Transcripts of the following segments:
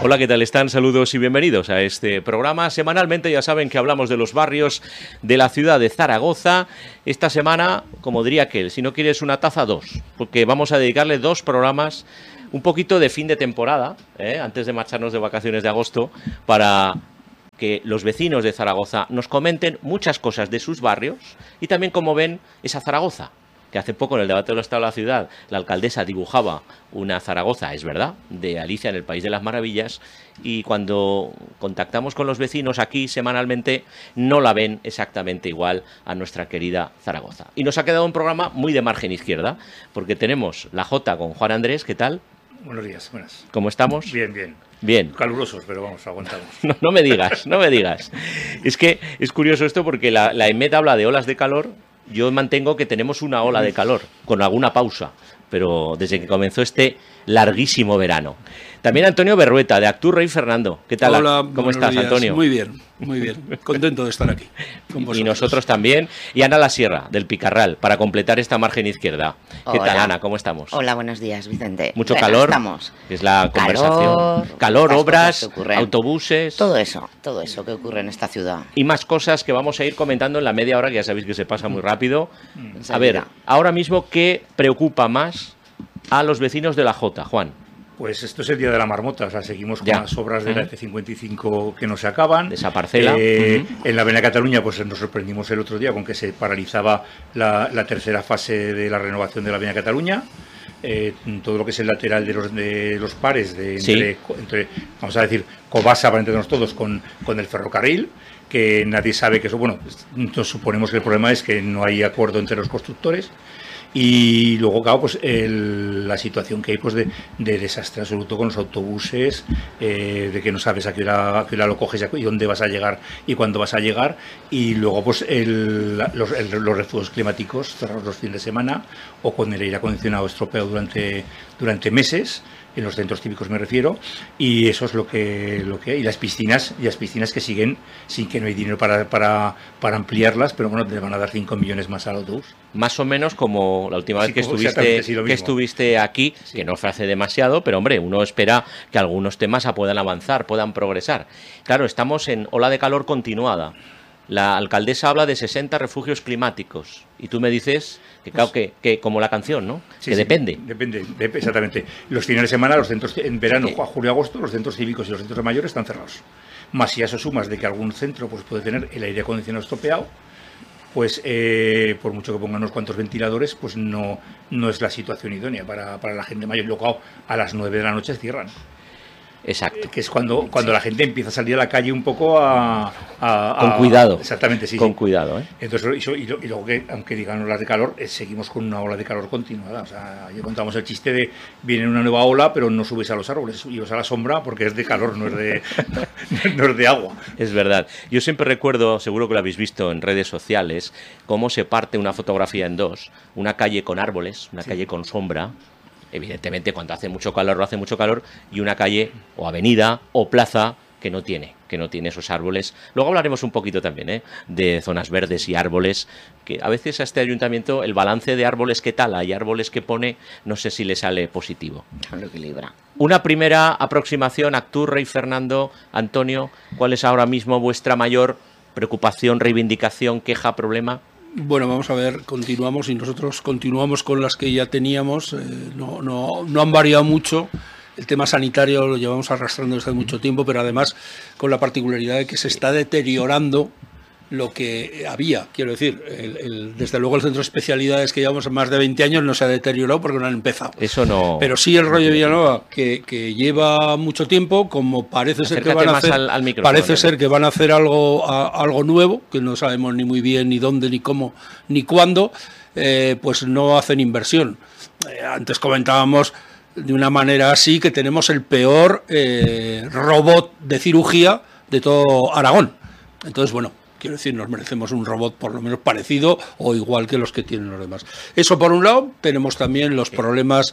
Hola, ¿qué tal están? Saludos y bienvenidos a este programa. Semanalmente ya saben que hablamos de los barrios de la ciudad de Zaragoza. Esta semana, como diría aquel, si no quieres una taza, dos, porque vamos a dedicarle 2 programas, un poquito de fin de temporada, antes de marcharnos de vacaciones de agosto, para que los vecinos de Zaragoza nos comenten muchas cosas de sus barrios y también cómo ven esa Zaragoza. Que hace poco en el debate del Estado de la Ciudad la alcaldesa dibujaba una Zaragoza, es verdad, de Alicia en el País de las Maravillas, y cuando contactamos con los vecinos aquí semanalmente no la ven exactamente igual a nuestra querida Zaragoza. Y nos ha quedado un programa muy de margen izquierda, porque tenemos la Jota con Juan Andrés, ¿qué tal? Buenos días, buenas. ¿Cómo estamos? Bien, bien. Bien. Calurosos, pero vamos, aguantamos. No me digas, no me digas. Es que es curioso esto porque la EMET habla de olas de calor. Yo mantengo que tenemos una ola de calor, con alguna pausa, pero desde que comenzó este larguísimo verano. También Antonio Berrueta, de Actur Rey Fernando. ¿Qué tal? Hola, ¿Cómo estás, días. Antonio? Muy bien, muy bien. Contento de estar aquí con vosotros. Y nosotros también. Y Ana La Sierra, del Picarral, para completar esta margen izquierda. ¿Qué tal, Ana? ¿Cómo estamos? Hola, buenos días, Vicente. Mucho Bueno, calor. Estamos. Es la conversación. Calor, obras, autobuses. Todo eso que ocurre en esta ciudad. Y más cosas que vamos a ir comentando en la media hora, que ya sabéis que se pasa muy rápido. A ver, ahora mismo, ¿qué preocupa más a los vecinos de la Jota, Juan? Pues esto es el día de la marmota, o sea, seguimos con las obras de la F55 que no se acaban. De esa parcela. En la Avenida Cataluña, pues nos sorprendimos el otro día con que se paralizaba la tercera fase de la renovación de la Avenida Cataluña. Todo lo que es el lateral de los pares, entre, vamos a decir, Cobasa, para entendernos todos, con el ferrocarril, que nadie sabe que eso, bueno, nos suponemos que el problema es que no hay acuerdo entre los constructores. Y luego, claro, pues la situación que hay pues de desastre absoluto con los autobuses, de que no sabes a qué hora lo coges y dónde vas a llegar y cuándo vas a llegar. Y luego, pues los refugios climáticos cerrados los fines de semana o con el aire acondicionado estropeado durante meses. En los centros cívicos me refiero, y eso es lo que hay. Y las piscinas que siguen sin que no hay dinero para ampliarlas, pero bueno, te van a dar 5 millones más al autobús. Más o menos como la última vez que estuviste aquí, que no fue hace demasiado, pero hombre, uno espera que algunos temas puedan avanzar, puedan progresar. Claro, estamos en ola de calor continuada. La alcaldesa habla de 60 refugios climáticos y tú me dices que, claro, que como la canción, ¿no? Sí, que depende. Depende, exactamente. Los fines de semana, los centros en verano, julio, agosto, los centros cívicos y los centros de mayores están cerrados. Más si a eso sumas de que algún centro pues puede tener el aire acondicionado estropeado, pues por mucho que pongan unos cuantos ventiladores, pues no es la situación idónea para la gente mayor. Luego a las 9 de la noche cierran. Exacto. Que es cuando la gente empieza a salir a la calle un poco con cuidado. Exactamente, sí. Con cuidado, ¿eh? Entonces, y luego que, aunque digan olas de calor, seguimos con una ola de calor continuada. O sea, ayer contamos el chiste de viene una nueva ola, pero no subes a los árboles, subes a la sombra porque es de calor, no es de agua. Es verdad. Yo siempre recuerdo, seguro que lo habéis visto en redes sociales, cómo se parte una fotografía en dos. Una calle con árboles, una calle con sombra. Evidentemente, cuando hace mucho calor, y una calle o avenida o plaza que no tiene esos árboles. Luego hablaremos un poquito también de zonas verdes y árboles, que a veces a este ayuntamiento el balance de árboles que tala y árboles que pone, no sé si le sale positivo. Lo equilibra. Una primera aproximación, Actur, Rey Fernando, Antonio, ¿cuál es ahora mismo vuestra mayor preocupación, reivindicación, queja, problema? Bueno, vamos a ver, continuamos y nosotros continuamos con las que ya teníamos, no han variado mucho. El tema sanitario lo llevamos arrastrando desde hace mucho tiempo, pero además con la particularidad de que se está deteriorando lo que había. Quiero decir, desde luego el centro de especialidades que llevamos más de 20 años no se ha deteriorado porque no han empezado. Eso no. Pero sí el rollo de Villanueva, que lleva mucho tiempo, como parece ser que van a hacer, ser que van a hacer algo nuevo, que no sabemos ni muy bien ni dónde, ni cómo, ni cuándo, pues no hacen inversión. Antes comentábamos de una manera así que tenemos el peor robot de cirugía de todo Aragón. Entonces, bueno, quiero decir, nos merecemos un robot por lo menos parecido o igual que los que tienen los demás. Eso por un lado. Tenemos también los problemas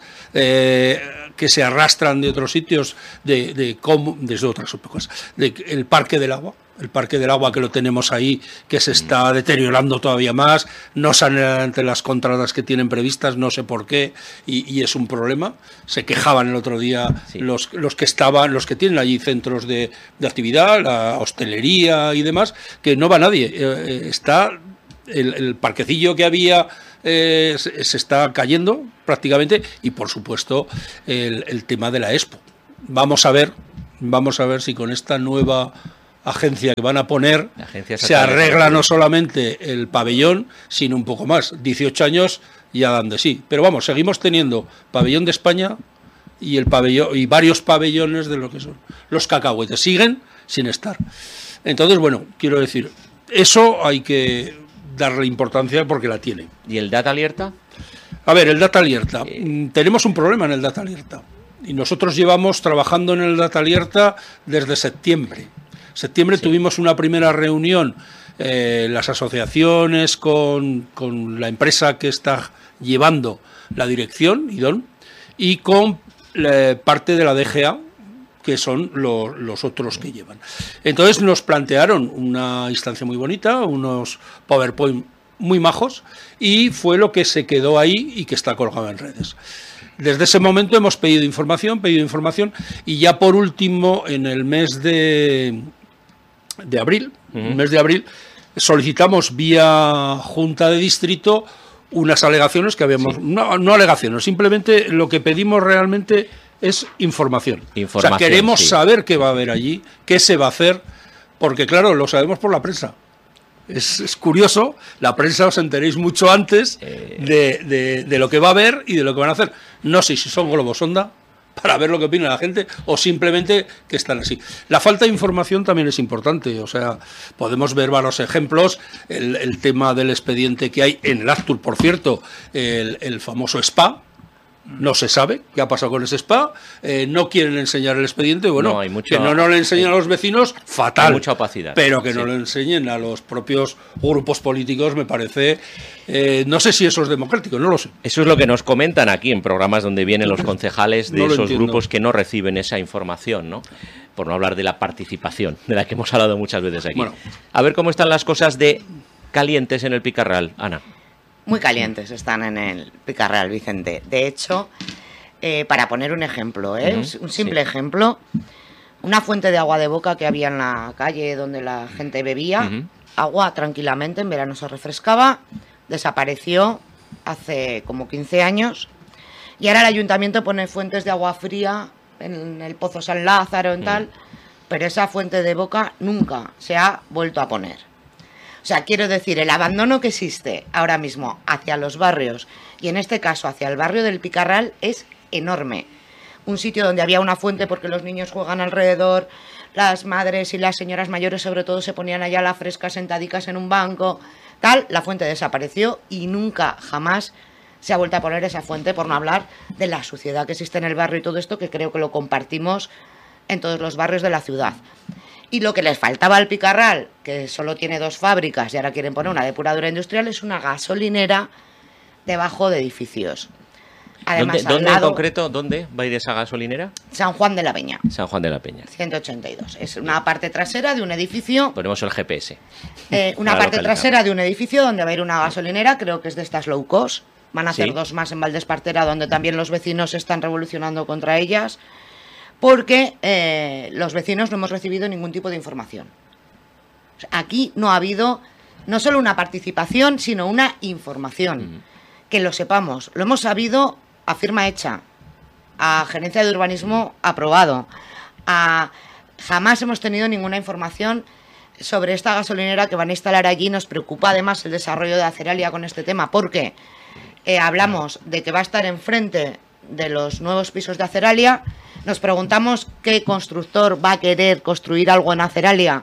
que se arrastran de otros sitios, desde otras cosas, del parque del agua. el Parque del Agua, que lo tenemos ahí, que se está deteriorando todavía más, no salen adelante las contratas que tienen previstas, no sé por qué, y es un problema. Se quejaban el otro día los que tienen allí centros de actividad, la hostelería y demás, que no va nadie. Está el parquecillo que había, se está cayendo prácticamente, y por supuesto el tema de la Expo. Vamos a ver si con esta nueva agencia que van a poner se arregla no solamente el pabellón, sino un poco más. 18 años ya dan de sí. Pero vamos, seguimos teniendo pabellón de España y el pabellón y varios pabellones de lo que son los cacahuetes. Siguen sin estar. Entonces, bueno, quiero decir, eso hay que darle importancia porque la tiene. ¿Y el Data Alerta? A ver, el Data Alerta. Tenemos un problema en el Data Alerta. Y nosotros llevamos trabajando en el Data Alerta desde septiembre. Tuvimos una primera reunión, las asociaciones con la empresa que está llevando la dirección, IDON, y con parte de la DGA, que son los otros que llevan. Entonces nos plantearon una instancia muy bonita, unos PowerPoint muy majos, y fue lo que se quedó ahí y que está colgado en redes. Desde ese momento hemos pedido información, y ya por último, en el mes de abril, solicitamos vía Junta de Distrito unas alegaciones que habíamos, no alegaciones, simplemente lo que pedimos realmente es información. O sea, queremos saber qué va a haber allí, qué se va a hacer, porque claro, lo sabemos por la prensa. Es curioso, la prensa os enteréis mucho antes de lo que va a haber y de lo que van a hacer. No sé si son globos sonda para ver lo que opina la gente o simplemente que están así. La falta de información también es importante, o sea, podemos ver varios ejemplos, el tema del expediente que hay en el Actur, por cierto, el famoso SPA. No se sabe qué ha pasado con ese SPA, no quieren enseñar el expediente, bueno, que no le enseñen a los vecinos, fatal, hay mucha opacidad, pero que no le enseñen a los propios grupos políticos me parece, no sé si eso es democrático, no lo sé. Eso es lo que nos comentan aquí en programas donde vienen los concejales de esos grupos que no reciben esa información, ¿no? Por no hablar de la participación, de la que hemos hablado muchas veces aquí. Bueno, a ver cómo están las cosas de calientes en el Picarral, Ana. Muy calientes están en el Picarral, Vicente. De hecho, para poner un ejemplo, un simple ejemplo, una fuente de agua de boca que había en la calle donde la gente bebía, agua tranquilamente, en verano se refrescaba, desapareció hace como 15 años y ahora el ayuntamiento pone fuentes de agua fría en el Pozo San Lázaro, en tal, pero esa fuente de boca nunca se ha vuelto a poner. O sea, quiero decir, el abandono que existe ahora mismo hacia los barrios, y en este caso hacia el barrio del Picarral, es enorme. Un sitio donde había una fuente porque los niños juegan alrededor, las madres y las señoras mayores sobre todo se ponían allá a la fresca sentadicas en un banco, tal, la fuente desapareció y nunca, jamás se ha vuelto a poner esa fuente, por no hablar de la suciedad que existe en el barrio y todo esto, que creo que lo compartimos en todos los barrios de la ciudad. Y lo que les faltaba al Picarral, que solo tiene 2 fábricas y ahora quieren poner una depuradora industrial, es una gasolinera debajo de edificios. Además, ¿Dónde en concreto, dónde va a ir esa gasolinera? San Juan de la Peña. San Juan de la Peña. 182. Es una parte trasera de un edificio. Ponemos el GPS. Una parte trasera de un edificio donde va a ir una gasolinera, creo que es de estas low cost. Van a hacer 2 más en Valdespartera, donde también los vecinos se están revolucionando contra ellas, porque los vecinos no hemos recibido ningún tipo de información. O sea, aquí no ha habido no solo una participación, sino una información. Que lo sepamos. Lo hemos sabido a firma hecha, a gerencia de urbanismo aprobado. Jamás hemos tenido ninguna información sobre esta gasolinera que van a instalar allí. Nos preocupa además el desarrollo de Aceralia con este tema, porque hablamos de que va a estar enfrente de los nuevos pisos de Aceralia. Nos preguntamos qué constructor va a querer construir algo en Aceralia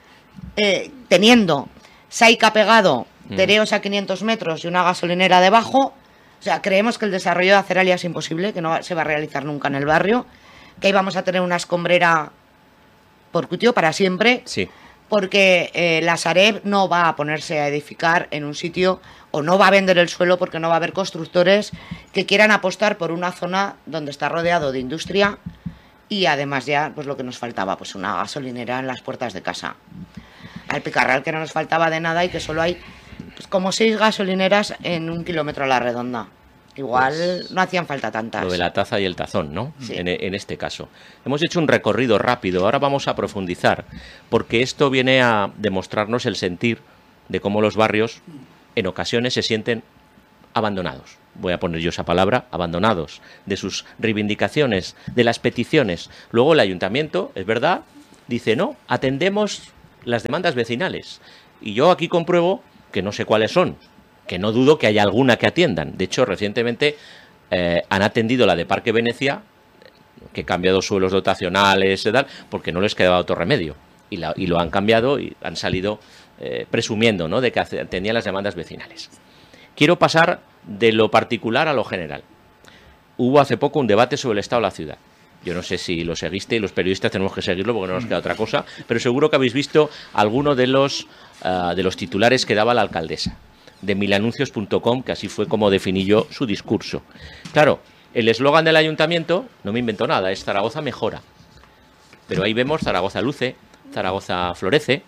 teniendo Saica pegado, Tereos a 500 metros y una gasolinera debajo. O sea, creemos que el desarrollo de Aceralia es imposible, que no se va a realizar nunca en el barrio, que ahí vamos a tener una escombrera por Cutio para siempre, porque la Sareb no va a ponerse a edificar en un sitio, o no va a vender el suelo porque no va a haber constructores que quieran apostar por una zona donde está rodeado de industria y además ya pues lo que nos faltaba, pues una gasolinera en las puertas de casa. al Picarral, que no nos faltaba de nada y que solo hay pues, como 6 gasolineras en 1 kilómetro a la redonda. Igual pues, no hacían falta tantas. Lo de la taza y el tazón, ¿no? Sí. En este caso. Hemos hecho un recorrido rápido, ahora vamos a profundizar, porque esto viene a demostrarnos el sentir de cómo los barrios en ocasiones se sienten abandonados. Voy a poner yo esa palabra, abandonados, de sus reivindicaciones, de las peticiones. Luego el ayuntamiento, es verdad, dice, no, atendemos las demandas vecinales. Y yo aquí compruebo que no sé cuáles son, que no dudo que haya alguna que atiendan. De hecho, recientemente han atendido la de Parque Venecia, que ha cambiado suelos dotacionales y tal, porque no les quedaba otro remedio. Y lo han cambiado y han salido presumiendo, ¿no?, de que atendían las demandas vecinales. Quiero pasar de lo particular a lo general. Hubo hace poco un debate sobre el estado de la ciudad. Yo no sé si lo seguiste, y los periodistas tenemos que seguirlo porque no nos queda otra cosa, pero seguro que habéis visto alguno de los titulares que daba la alcaldesa de milanuncios.com, que así fue como definí yo su discurso. Claro, el eslogan del ayuntamiento, no me invento nada, es Zaragoza mejora. Pero ahí vemos Zaragoza luce, Zaragoza florece,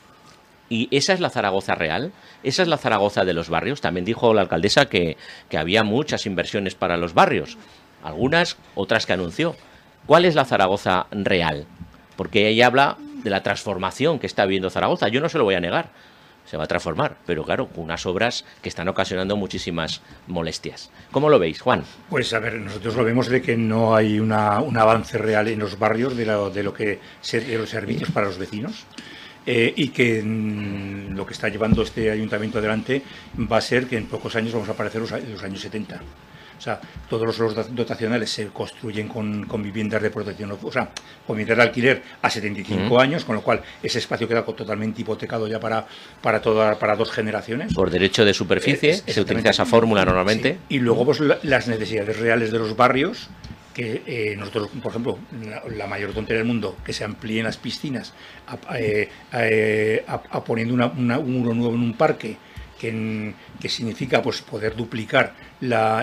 y esa es la Zaragoza real, esa es la Zaragoza de los barrios. También dijo la alcaldesa que había muchas inversiones para los barrios, algunas, otras que anunció. ¿Cuál es la Zaragoza real? Porque ella habla de la transformación que está viviendo Zaragoza. Yo no se lo voy a negar, se va a transformar, pero claro, con unas obras que están ocasionando muchísimas molestias. ¿Cómo lo veis, Juan? Pues a ver, nosotros lo vemos de que no hay un avance real en los barrios de los servicios para los vecinos. Y que lo que está llevando este ayuntamiento adelante va a ser que en pocos años vamos a aparecer los años 70. O sea, todos los suelos dotacionales se construyen con viviendas de protección, o sea, con viviendas de alquiler a 75 años, con lo cual ese espacio queda totalmente hipotecado ya para 2 generaciones. Por derecho de superficie, se utiliza esa fórmula normalmente. Sí. Y luego pues las necesidades reales de los barrios, que nosotros, por ejemplo, la mayor tontería del mundo, que se amplíen las piscinas, poniendo un muro nuevo en un parque, que significa pues poder duplicar la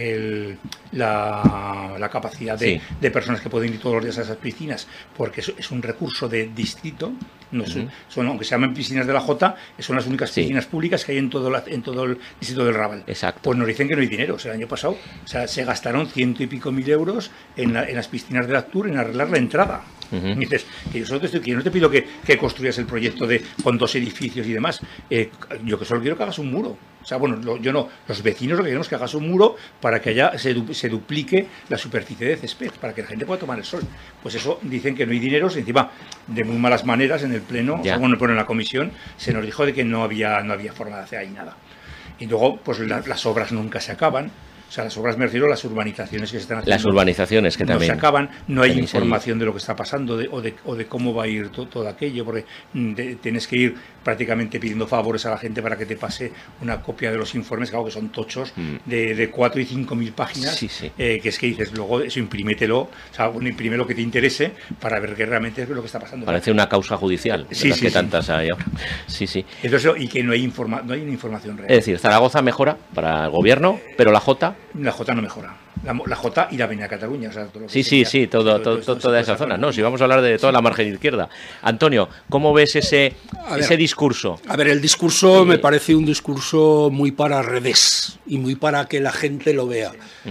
capacidad de personas que pueden ir todos los días a esas piscinas, porque es un recurso de distrito, no son, aunque se llaman piscinas de la Jota, son las únicas piscinas públicas que hay en todo el distrito del Raval. Exacto. Pues nos dicen que no hay dinero. O sea, el año pasado se gastaron 100 y pico mil euros en las piscinas de la Actur en arreglar la entrada. Y dices, que yo no te pido que construyas el proyecto con 2 edificios y demás. Yo que solo quiero que hagas un muro. O sea, bueno, yo no. Los vecinos lo que queremos es que hagas un muro para que allá se duplique la superficie de césped, para que la gente pueda tomar el sol. Pues eso dicen que no hay dinero, encima de muy malas maneras en el pleno, en la comisión, se nos dijo de que no había forma de hacer ahí nada. Y luego, pues las obras nunca se acaban. O sea, las obras, me refiero a las urbanizaciones que se están haciendo. Las urbanizaciones que también no se acaban, no hay información de lo que está pasando o de cómo va a ir todo aquello, porque tienes que ir prácticamente pidiendo favores a la gente para que te pase una copia de los informes, claro, que son tochos de 4 y 5 mil páginas, que es que dices, luego eso imprímetelo, o sea, imprime lo que te interese para ver qué realmente es lo que está pasando. Parece una causa judicial, de las que tantas hay ahora. Entonces, y que no hay una información real. Es decir, Zaragoza mejora para el gobierno, pero la Jota... La Jota no mejora. La Jota y la Avenida Cataluña. O sea, todo lo que toda esa zona. No, si vamos a hablar de toda la margen izquierda. Antonio, ¿cómo ves ese discurso? A ver, el discurso me parece un discurso muy para redes y muy para que la gente lo vea.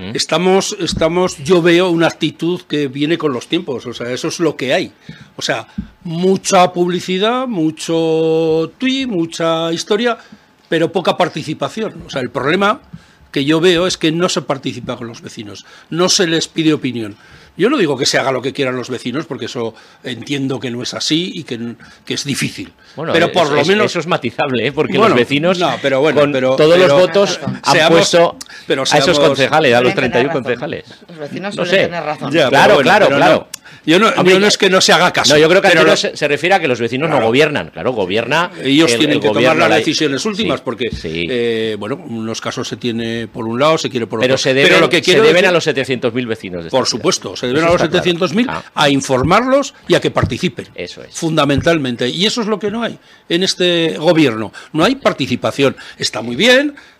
Yo veo una actitud que viene con los tiempos, o sea, eso es lo que hay. O sea, mucha publicidad, mucho tweet, mucha historia, pero poca participación. O sea, el problema que yo veo es que no se participa con los vecinos, no se les pide opinión. Yo no digo que se haga lo que quieran los vecinos, porque eso entiendo que no es así y que es difícil. Bueno, pero por lo menos eso es matizable, porque los vecinos con todos los votos han puesto a esos concejales, a los 31 concejales. Los vecinos suelen tener razón. Claro. Yo no es que no se haga caso. No, yo creo que se refiere a que los vecinos no gobiernan. Claro, gobierna. Ellos tienen que tomar las decisiones últimas, porque, unos casos se tiene por un lado, se quiere por otro. Pero se deben a los 700.000 vecinos. Por supuesto, se deben a los 700.000 a informarlos y a que participen. Eso es. Fundamentalmente. Y eso es lo que no hay en este gobierno. No hay participación. Está muy bien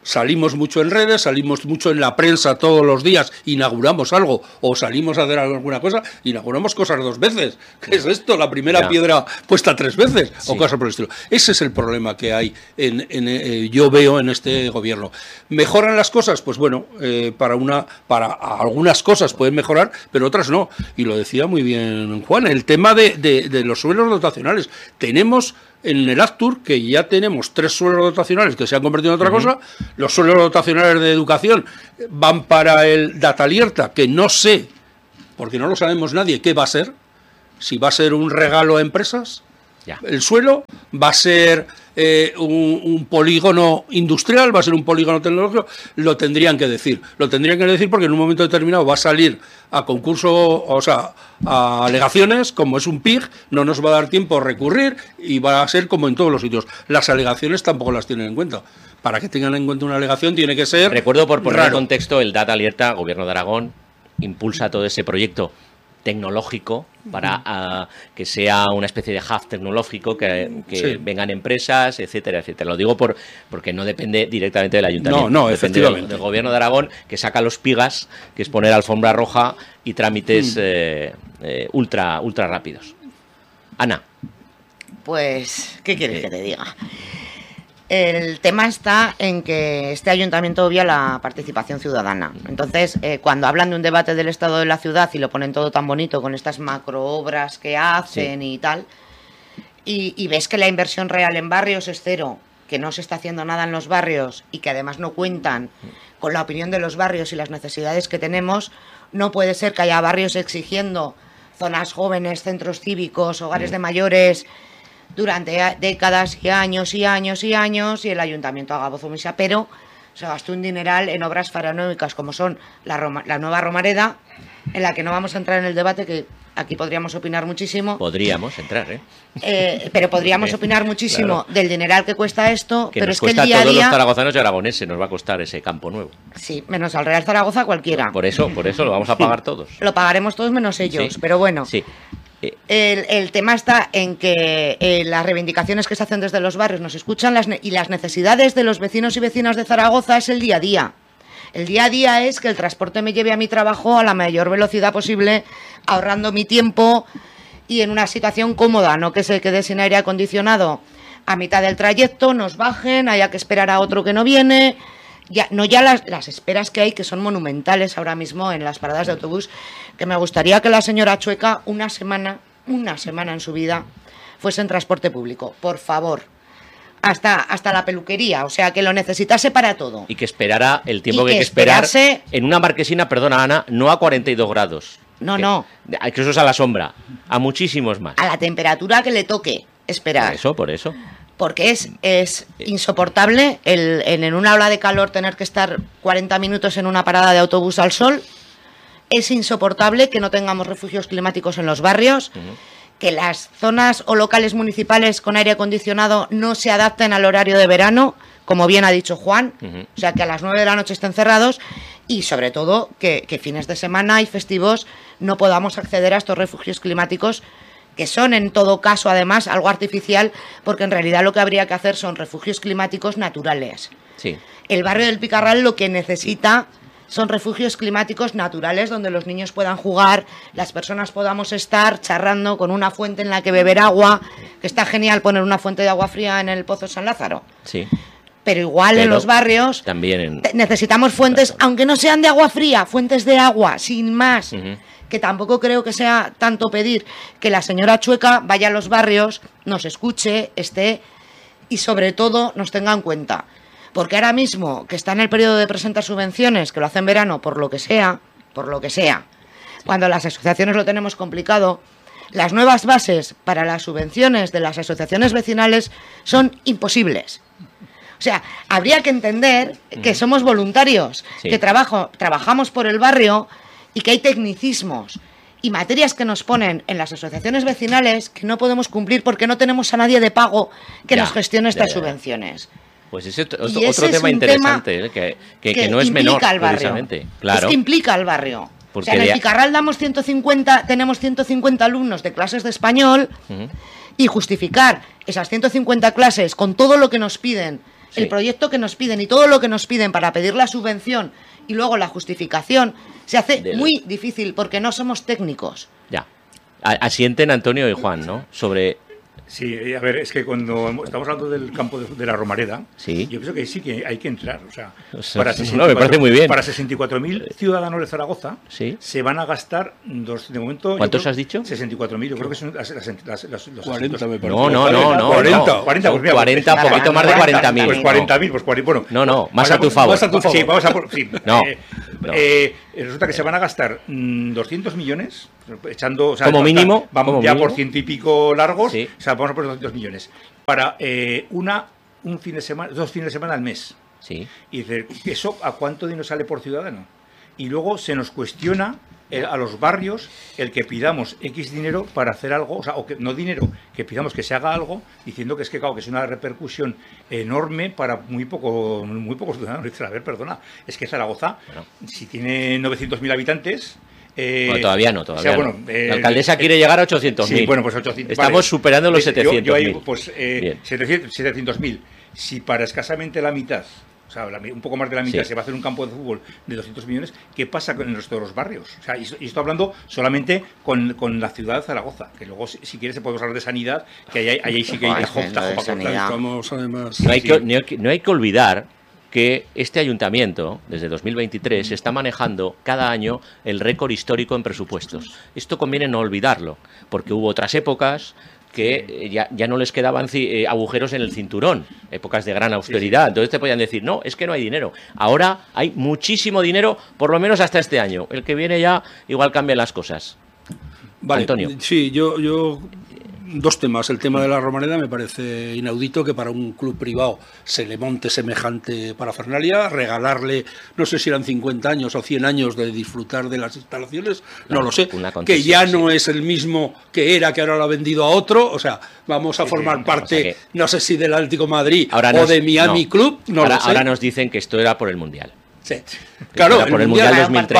salimos mucho en redes, salimos mucho en la prensa todos los días, inauguramos algo o salimos a hacer alguna cosa, inauguramos cosas 2 veces. ¿Qué es esto? La primera piedra puesta 3 veces o cosas por el estilo. Ese es el problema que hay yo veo en este gobierno. ¿Mejoran las cosas? Pues bueno, para algunas cosas pueden mejorar, pero otras no. Y lo decía muy bien Juan, el tema de los suelos dotacionales. Tenemos en el Actur, que ya tenemos 3 suelos dotacionales que se han convertido en otra cosa. Los suelos dotacionales de educación van para el Datalierta, que no sé, porque no lo sabemos nadie, qué va a ser. Si va a ser un regalo a empresas, el suelo, va a ser un polígono industrial, va a ser un polígono tecnológico, lo tendrían que decir. Lo tendrían que decir porque en un momento determinado va a salir a concurso, o sea, a alegaciones, como es un PIG, no nos va a dar tiempo a recurrir y va a ser como en todos los sitios. Las alegaciones tampoco las tienen en cuenta. Para que tengan en cuenta una alegación tiene que ser... Recuerdo, por poner en contexto, el Datalierta, Gobierno de Aragón, impulsa todo ese proyecto tecnológico para que sea una especie de hub tecnológico, que vengan empresas, etcétera, etcétera. Lo digo porque no depende directamente del ayuntamiento. No, efectivamente. Del Gobierno de Aragón, que saca los PIGAS, que es poner alfombra roja y trámites ultra rápidos. Ana. Pues, ¿qué quieres que te diga? El tema está en que este ayuntamiento obvia la participación ciudadana. Entonces, cuando hablan de un debate del estado de la ciudad y lo ponen todo tan bonito con estas macroobras que hacen y tal, y ves que la inversión real en barrios es cero, que no se está haciendo nada en los barrios y que además no cuentan con la opinión de los barrios y las necesidades que tenemos, no puede ser que haya barrios exigiendo zonas jóvenes, centros cívicos, hogares de mayores durante décadas y años y años y años, y el ayuntamiento haga voz omisa, pero se gastó un dineral en obras faraónicas como son la nueva Romareda, en la que no vamos a entrar en el debate, que aquí podríamos opinar muchísimo. Podríamos entrar, pero podríamos opinar muchísimo del dineral que cuesta esto, que pero nos es que cuesta el día a a todos día... los zaragozanos y aragoneses nos va a costar ese campo nuevo. Sí, menos al Real Zaragoza cualquiera. Por eso lo vamos a pagar todos. Lo pagaremos todos menos ellos, pero bueno. Sí. El tema está en que las reivindicaciones que se hacen desde los barrios nos escuchan y las necesidades de los vecinos y vecinas de Zaragoza es el día a día. El día a día es que el transporte me lleve a mi trabajo a la mayor velocidad posible, ahorrando mi tiempo y en una situación cómoda, no que se quede sin aire acondicionado a mitad del trayecto, nos bajen, haya que esperar a otro que no viene. Ya las esperas que hay, que son monumentales ahora mismo en las paradas de autobús, que me gustaría que la señora Chueca una semana en su vida fuese en transporte público, por favor, hasta la peluquería, o sea, que lo necesitase para todo. Y que esperara el tiempo que hay que esperar en una marquesina, perdona Ana, no a 42 grados. No. Que eso es a la sombra, a muchísimos más. A la temperatura que le toque esperar. Por eso. Porque es insoportable en una ola de calor tener que estar 40 minutos en una parada de autobús al sol. Es insoportable que no tengamos refugios climáticos en los barrios, que las zonas o locales municipales con aire acondicionado no se adapten al horario de verano, como bien ha dicho Juan, o sea, que a las 9 de la noche estén cerrados, y sobre todo que fines de semana y festivos no podamos acceder a estos refugios climáticos, que son en todo caso además algo artificial, porque en realidad lo que habría que hacer son refugios climáticos naturales. Sí. El barrio del Picarral lo que necesita son refugios climáticos naturales donde los niños puedan jugar, las personas podamos estar charrando con una fuente en la que beber agua, que está genial poner una fuente de agua fría en el Pozo San Lázaro. Sí. Pero igual en los barrios también necesitamos fuentes, aunque no sean de agua fría, fuentes de agua, sin más. Que tampoco creo que sea tanto pedir que la señora Chueca vaya a los barrios, nos escuche, esté y sobre todo nos tenga en cuenta. Porque ahora mismo, que está en el periodo de presentar subvenciones, que lo hace en verano por lo que sea, cuando las asociaciones lo tenemos complicado, las nuevas bases para las subvenciones de las asociaciones vecinales son imposibles. O sea, habría que entender que somos voluntarios, que trabajamos por el barrio y que hay tecnicismos y materias que nos ponen en las asociaciones vecinales que no podemos cumplir porque no tenemos a nadie de pago que nos gestione estas subvenciones. Pues ese otro tema interesante, que no es menor, precisamente. Claro. Es que implica al barrio. Porque en el Picarral tenemos 150 alumnos de clases de español y justificar esas 150 clases con todo lo que nos piden el proyecto que nos piden y todo lo que nos piden para pedir la subvención y luego la justificación se hace muy difícil porque no somos técnicos. Ya. Asienten Antonio y Juan, ¿no? Sobre... Sí, a ver, es que cuando estamos hablando del campo de la Romareda, sí, yo pienso que sí que hay que entrar. O sea, para me parece muy bien. Para 64.000 ciudadanos de Zaragoza, ¿sí?, se van a gastar de momento. ¿Cuántos has dicho? 64.000. Yo creo que son los 40, me parece. No. 40, pues mira, 40, poquito más de 40.000. Pues 40.000, pues bueno. No, más a tu favor. Sí, vamos a por. Sí. No. Resulta que se van a gastar 200 millones, echando. O sea, como mínimo. Vamos como ya mínimo. por ciento y pico largos. Sí. O sea, vamos a por 200 millones. Para un fin de semana, 2 fines de semana al mes. Sí. Y dice, ¿eso a cuánto dinero sale por ciudadano? Y luego se nos cuestiona a los barrios el que pidamos X dinero para hacer algo, o sea, o que no dinero, que pidamos que se haga algo, diciendo que es que, claro, que es una repercusión enorme para muy pocos ciudadanos. Dice, a ver, perdona, es que Zaragoza, si tiene 900.000 habitantes... Bueno, todavía no. O sea, bueno, la alcaldesa quiere llegar a 800.000. Sí, bueno, pues 800. Estamos superando los 700.000. Yo ahí, pues 700.000. Si para escasamente la mitad, o sea, un poco más de la mitad, se va a hacer un campo de fútbol de 200 millones, ¿qué pasa con el resto de los barrios? O sea, y estoy hablando solamente con la ciudad de Zaragoza, que luego, si quieres, se puede hablar de sanidad, que ahí sí que hay Estamos, además... No hay que olvidar que este ayuntamiento, desde 2023, está manejando cada año el récord histórico en presupuestos. Esto conviene no olvidarlo, porque hubo otras épocas que ya no les quedaban agujeros en el cinturón, épocas de gran austeridad. Entonces te podían decir, no, es que no hay dinero. Ahora hay muchísimo dinero, por lo menos hasta este año. El que viene ya igual cambian las cosas. Vale, Antonio. Sí, yo dos temas. El tema de la Romareda me parece inaudito que para un club privado se le monte semejante parafernalia, regalarle, no sé si eran 50 años o 100 años de disfrutar de las instalaciones, no lo sé, que ya no es el mismo que era, que ahora lo ha vendido a otro, o sea, vamos a formar parte, no sé si del Atlético de Madrid o de Miami Club, no lo sé. Ahora nos dicen que esto era por el Mundial. Sí. Claro, por el Mundial 2030.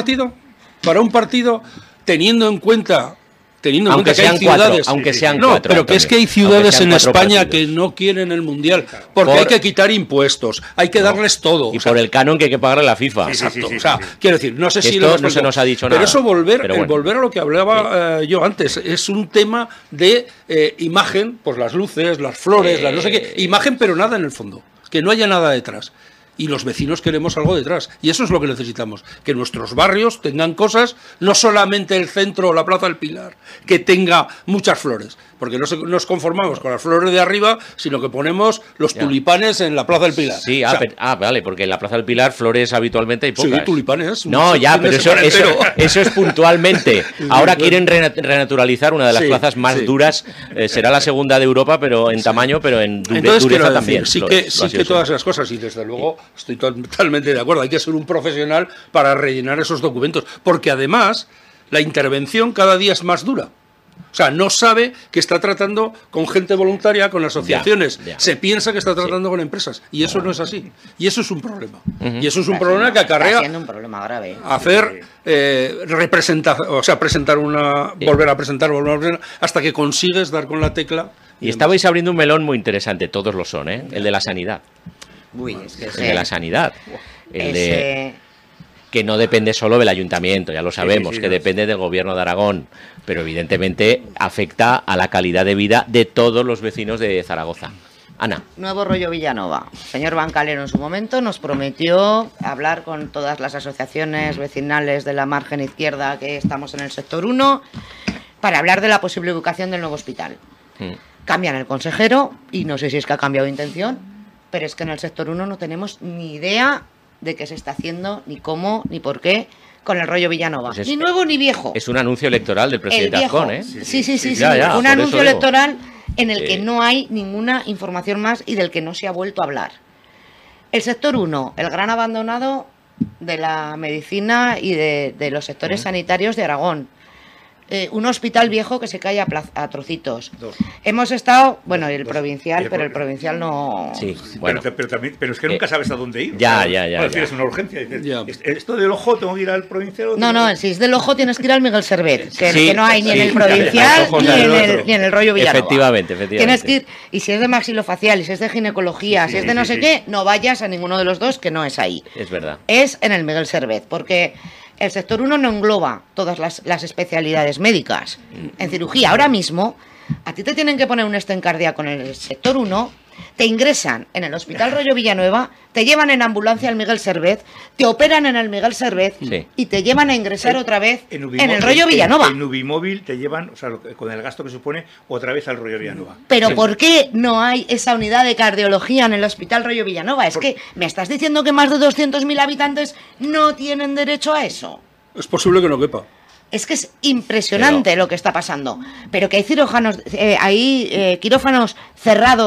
Para un partido, teniendo en cuenta que hay ciudades, aunque sean cuatro, pero que es que hay ciudades en España que no quieren el Mundial, porque hay que quitar impuestos, hay que darles todo. Y por el canon que hay que pagarle a la FIFA. Exacto. O sea, quiero decir, no sé si esto no se nos ha dicho nada. Pero eso volver a lo que hablaba yo antes, es un tema de imagen, pues las luces, las flores, las no sé qué, imagen, pero nada en el fondo, que no haya nada detrás. Y los vecinos queremos algo detrás. Y eso es lo que necesitamos. Que nuestros barrios tengan cosas, no solamente el centro o la Plaza del Pilar, que tenga muchas flores. Porque no nos conformamos con las flores de arriba, sino que ponemos los tulipanes en la Plaza del Pilar. Sí, vale, porque en la Plaza del Pilar flores habitualmente hay pocas. Sí, tulipanes. No, ya, pero eso es puntualmente. Ahora quieren renaturalizar una de las plazas más duras. Será la segunda de Europa, pero en tamaño, pero en dureza también. Sí que todas esas cosas, y desde luego estoy totalmente de acuerdo. Hay que ser un profesional para rellenar esos documentos, porque además la intervención cada día es más dura. O sea, no sabe que está tratando con gente voluntaria, con asociaciones. Se piensa que está tratando con empresas. Y eso no es así. Y eso es un problema. Y eso es un problema que acarrea un problema grave. Hacer presentar volver a presentar, hasta que consigues dar con la tecla. Y estabais abriendo un melón muy interesante, todos lo son, ¿eh? El de la sanidad. Uy, es que el de la sanidad. Que no depende solo del ayuntamiento, ya lo sabemos, que depende del gobierno de Aragón, pero evidentemente afecta a la calidad de vida de todos los vecinos de Zaragoza. Ana. Nuevo rollo Villanova. El señor Bancalero en su momento nos prometió hablar con todas las asociaciones vecinales de la margen izquierda que estamos en el sector 1 para hablar de la posible ubicación del nuevo hospital. Cambian el consejero y no sé si es que ha cambiado de intención, pero es que en el sector 1 no tenemos ni idea de qué se está haciendo, ni cómo, ni por qué, con el rollo Villanova. Pues ni nuevo ni viejo. Es un anuncio electoral del presidente Azcón, ¿eh? Sí. Un anuncio electoral en el que no hay ninguna información más y del que no se ha vuelto a hablar. El sector 1, el gran abandonado de la medicina y de los sectores sanitarios de Aragón. un hospital viejo que se cae a trocitos. Hemos estado, bueno, el provincial, pero el provincial no... Sí, bueno. Pero es que nunca sabes a dónde ir. Ya. Es una urgencia. Esto del Ojo, tengo que ir al provincial. No, si es del Ojo tienes que ir al Miguel Servet, que no hay ni en el provincial ni en el rollo Villanova. Efectivamente. Tienes que ir, y si es de maxilofacial, y si es de ginecología, si es de no sé qué, no vayas a ninguno de los dos, que no es ahí. Es verdad. Es en el Miguel Servet, porque el sector 1 no engloba todas las especialidades médicas. En cirugía, ahora mismo, a ti te tienen que poner un stent cardíaco en el sector 1, te ingresan en el Hospital Rollo Villanueva, te llevan en ambulancia al Miguel Servet, te operan en el Miguel Servet y te llevan a ingresar otra vez en el Rollo Villanova. En Ubimóvil te llevan, o sea, con el gasto que supone, otra vez al Rollo Villanova. Pero ¿por qué no hay esa unidad de cardiología en el Hospital Rollo Villanova? Es que me estás diciendo que más de 200.000 habitantes no tienen derecho a eso. Es posible que no quepa. Es que es impresionante lo que está pasando. Pero que hay quirófanos cerrados